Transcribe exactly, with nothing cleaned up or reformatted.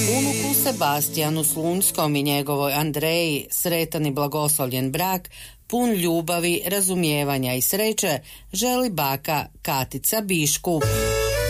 Unuku Sebastijanu Slunskom i njegovoj Andreji sretan i blagoslovljen brak, pun ljubavi, razumijevanja i sreće, želi baka Katica Biškup.